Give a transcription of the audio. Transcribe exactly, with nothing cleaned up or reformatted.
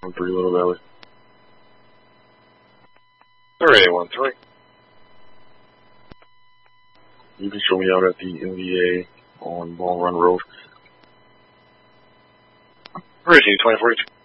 one three Little Valley. three one three. You can show me out at the N V A on Ball Run Road. Where is he? twenty forty-two.